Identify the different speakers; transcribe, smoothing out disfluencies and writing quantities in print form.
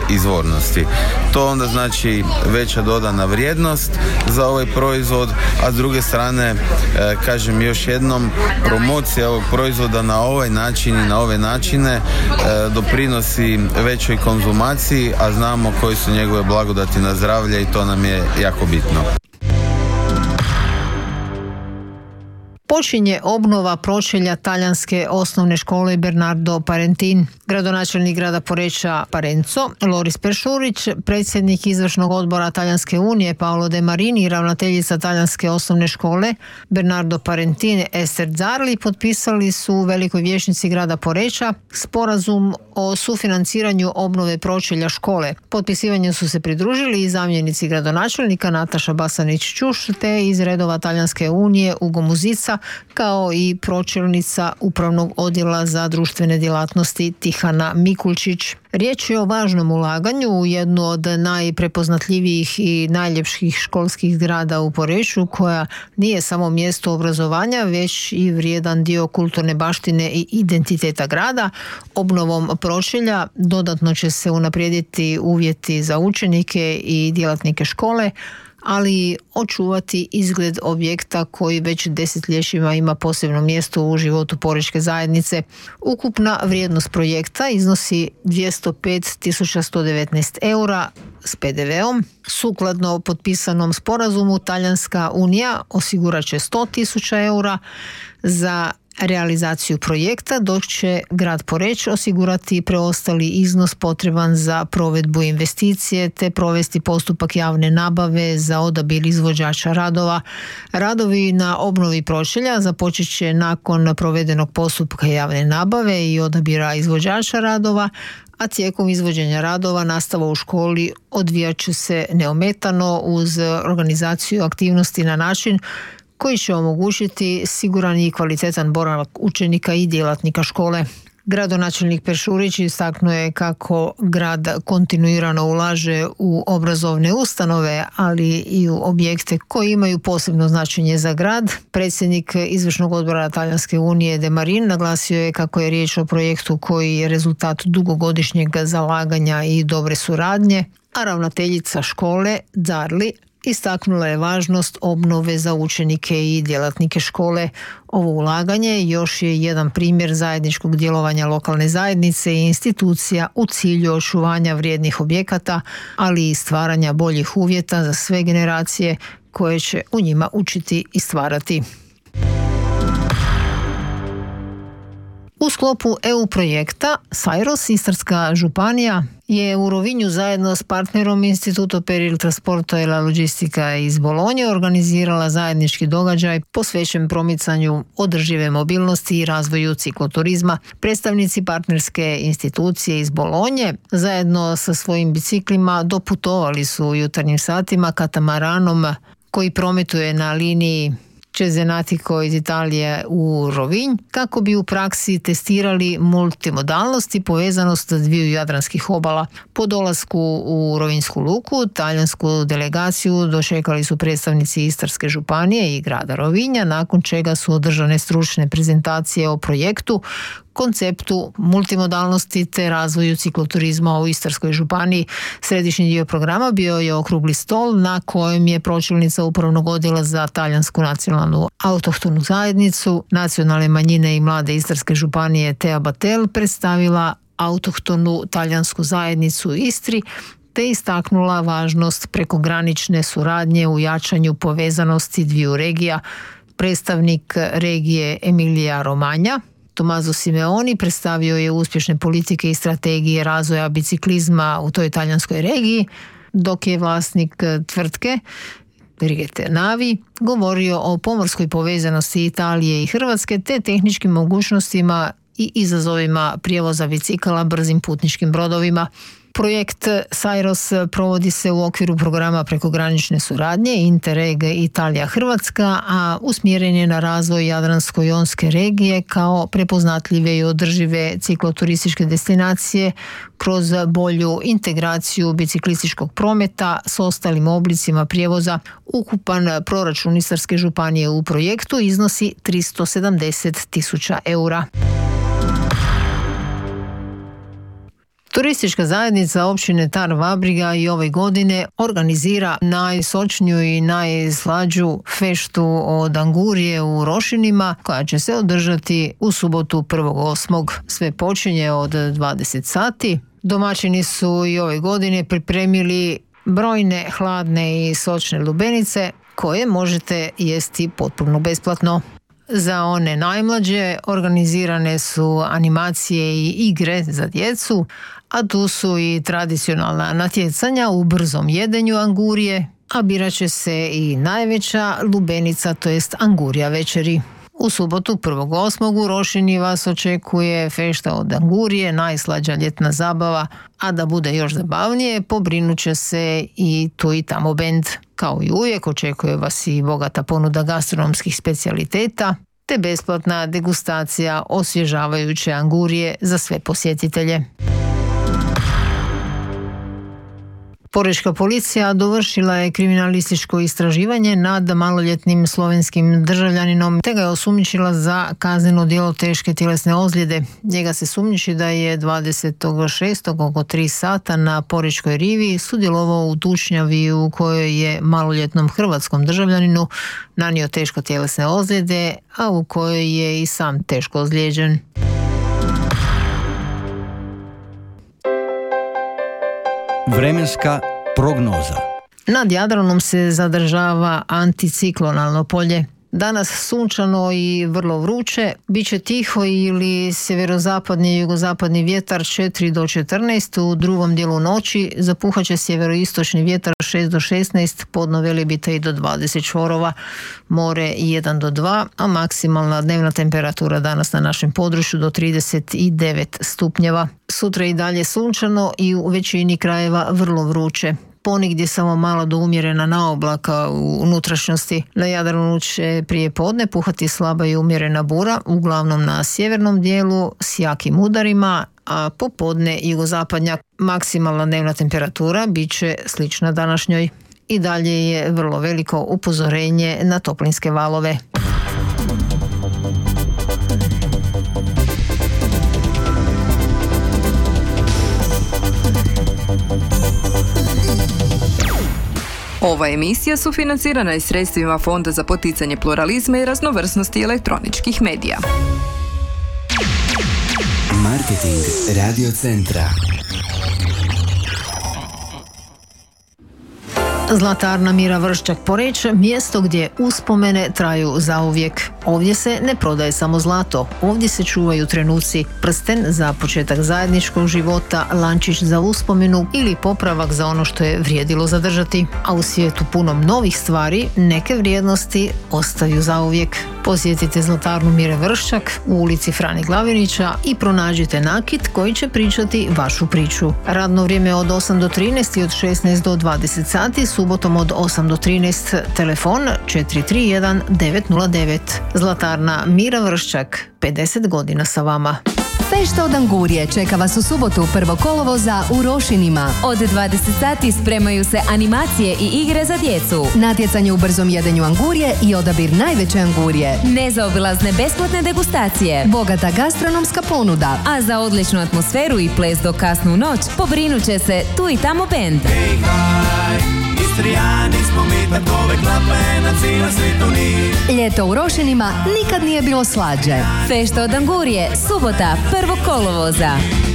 Speaker 1: izvornosti. To onda znači veća dodana vrijednost za ovaj proizvod, a s druge strane, kažem još jednom, promocija ovog proizvoda na ovaj način i na ove načine doprinosi većoj konzumaciji, a znamo koji su njegove blagodati na zdravlje i to nam je jako bitno.
Speaker 2: Počinje obnova pročelja talijanske osnovne škole Bernardo Parentin. Gradonačelnik grada Poreča Parenzo, Loris Peršurić, predsjednik izvršnog odbora Talijanske unije Paolo De Marini i ravnateljica talijanske osnovne škole Bernardo Parentin Ester Zarli potpisali su u Velikoj vijećnici grada Poreča sporazum o sufinanciranju obnove pročelja škole. Potpisivanju su se pridružili i zamjenici gradonačelnika Nataša Basanić-Čuš te iz redova Talijanske unije Ugo Muzica, kao i pročelnica Upravnog odjela za društvene djelatnosti Tihana Mikulčić. Riječ je o važnom ulaganju u jednu od najprepoznatljivijih i najljepših školskih zgrada u Poreču, koja nije samo mjesto obrazovanja, već i vrijedan dio kulturne baštine i identiteta grada. Obnovom pročelja dodatno će se unaprijediti uvjeti za učenike i djelatnike škole, ali očuvati izgled objekta koji već desetljećima ima posebno mjesto u životu porečke zajednice. Ukupna vrijednost projekta iznosi 205.119 eura s PDV-om. Sukladno potpisanom sporazumu Talijanska unija osigurat će 100.000 eura za realizaciju projekta, dok će grad Poreč osigurati preostali iznos potreban za provedbu investicije te provesti postupak javne nabave za odabir izvođača radova. Radovi na obnovi pročelja započet će nakon provedenog postupka javne nabave i odabira izvođača radova, a tijekom izvođenja radova nastava u školi odvijat će se neometano uz organizaciju aktivnosti na način koji će omogućiti siguran i kvalitetan boravak učenika i djelatnika škole. Gradonačelnik Peršurić istaknuo je kako grad kontinuirano ulaže u obrazovne ustanove, ali i u objekte koji imaju posebno značenje za grad. Predsjednik izvršnog odbora Talijanske unije De Marin naglasio je kako je riječ o projektu koji je rezultat dugogodišnjeg zalaganja i dobre suradnje, a ravnateljica škole Zarli istaknula je važnost obnove za učenike i djelatnike škole. Ovo ulaganje još je jedan primjer zajedničkog djelovanja lokalne zajednice i institucija u cilju očuvanja vrijednih objekata, ali i stvaranja boljih uvjeta za sve generacije koje će u njima učiti i stvarati. U sklopu EU projekta Sairos, Istarska županija je u Rovinju zajedno s partnerom Instituto per il trasporto e la logistica iz Bolonje organizirala zajednički događaj posvećen promicanju održive mobilnosti i razvoju cikloturizma. Predstavnici partnerske institucije iz Bolonje zajedno sa svojim biciklima doputovali su u jutarnjim satima katamaranom koji prometuje na liniji Cesenatico iz Italije u Rovinj, kako bi u praksi testirali multimodalnost i povezanost dviju jadranskih obala. Po dolasku u Rovinjsku luku, talijansku delegaciju dočekali su predstavnici Istarske županije i grada Rovinja, nakon čega su održane stručne prezentacije o projektu, konceptu multimodalnosti te razvoju cikloturizma u Istarskoj županiji. Središnji dio programa bio je okrugli stol na kojem je pročelnica Upravnog odjela za talijansku nacionalnu autohtonu zajednicu, nacionalne manjine i mlade Istarske županije Tea Batel predstavila autohtonu talijansku zajednicu u Istri te istaknula važnost prekogranične suradnje u jačanju povezanosti dviju regija. Predstavnik regije Emilija Romagna Tommaso Simeoni predstavio je uspješne politike i strategije razvoja biciklizma u toj talijanskoj regiji, dok je vlasnik tvrtke Brigete Navi govorio o pomorskoj povezanosti Italije i Hrvatske te tehničkim mogućnostima i izazovima prijevoza bicikala brzim putničkim brodovima. Projekt Sairos provodi se u okviru programa prekogranične suradnje Interreg Italija-Hrvatska, a usmjeren je na razvoj Jadransko-jonske regije kao prepoznatljive i održive cikloturističke destinacije kroz bolju integraciju biciklističkog prometa s ostalim oblicima prijevoza. Ukupan proračun Istarske županije u projektu iznosi 370.000 eura. Turistička zajednica općine Tar Vabriga i ove godine organizira najsočniju i najslađu feštu od angurije u Rošinima, koja će se održati u subotu 1.8. Sve počinje od 20 sati. Domaćini su i ove godine pripremili brojne hladne i sočne lubenice koje možete jesti potpuno besplatno. Za one najmlađe organizirane su animacije i igre za djecu, a tu su i tradicionalna natjecanja u brzom jedenju angurije, a birat će se i najveća lubenica, to jest angurija večeri. U subotu 1.8. u Rošini vas očekuje fešta od angurije, najslađa ljetna zabava, a da bude još zabavnije, pobrinut će se i tu i tamo bend. Kao i uvijek očekuje vas i bogata ponuda gastronomskih specijaliteta, te besplatna degustacija osvježavajuće angurije za sve posjetitelje. Porečka policija dovršila je kriminalističko istraživanje nad maloljetnim slovenskim državljaninom te ga je osumnjičila za kazneno djelo teške tjelesne ozljede. Njega se sumnjiči da je 26. oko 3 sata na Porečkoj rivi sudjelovao u tučnjavi u kojoj je maloljetnom hrvatskom državljaninu nanio teško tjelesne ozljede, a u kojoj je i sam teško ozlijeđen.
Speaker 3: Vremenska prognoza.
Speaker 2: Nad Jadranom se zadržava anticiklonalno polje. Danas sunčano i vrlo vruće, bit će tiho ili sjeverozapadni i jugozapadni vjetar 4 do 14, u drugom dijelu noći zapuhat će sjeveroistočni vjetar 6 do 16, podno Velebita i do 20 čvorova, more 1 do 2, a maksimalna dnevna temperatura danas na našem području do 39 stupnjeva. Sutra i dalje sunčano i u većini krajeva vrlo vruće. Ponigdje samo malo do umjerena naoblaka u unutrašnjosti. Na Jadranu će prije podne puhati slaba i umjerena bura, uglavnom na sjevernom dijelu s jakim udarima, a popodne jugozapadnjak. Maksimalna dnevna temperatura bit će slična današnjoj. I dalje je vrlo veliko upozorenje na toplinske valove.
Speaker 4: Ova emisija sufinancirana je sredstvima Fonda za poticanje pluralizma i raznovrsnosti elektroničkih medija.
Speaker 5: Marketing Radio Centra.
Speaker 2: Zlatarna Mira Vrščak Poreč, mjesto gdje uspomene traju zauvijek. Ovdje se ne prodaje samo zlato, ovdje se čuvaju trenuci, prsten za početak zajedničkog života, lančić za uspomenu ili popravak za ono što je vrijedilo zadržati. A u svijetu punom novih stvari, neke vrijednosti ostaju zauvijek. Posjetite Zlatarnu Mire Vrščak u ulici Frani Glavinića i pronađite nakit koji će pričati vašu priču. Radno vrijeme od 8 do 13 i od 16 do 20 sati, subotom od 8 do 13, telefon 431 909. Zlatarna Mira Vrščak, 50 godina sa vama.
Speaker 6: Fešta od angurije čeka vas u subotu 1. kolovoza u Rošinima. Od 20 sati spremaju se animacije i igre za djecu. Natjecanje u brzom jedenju angurije i odabir najveće angurije. Nezaobilazne besplatne degustacije. Bogata gastronomska ponuda. A za odličnu atmosferu i ples do kasnu noć pobrinut će se tu i tamo bend.
Speaker 7: Hej, haj, Istrijani smo mi, takove klape na cijela svijetu ni.
Speaker 6: Ljeto u Rošinima nikad nije bilo slađe. Fešta od angurije, subota 1. kolovoza.